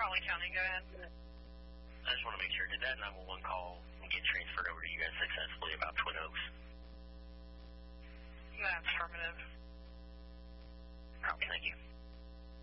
Raleigh County, go ahead. I just want to make sure, did that 911 call get transferred over to you guys?